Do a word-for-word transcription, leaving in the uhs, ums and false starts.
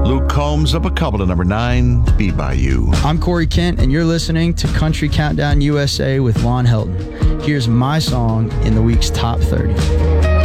Luke Combs up a couple to number nine, Beat by You. I'm Corey Kent, and you're listening to Country Countdown U S A with Lon Helton. Here's my song in the week's top thirty.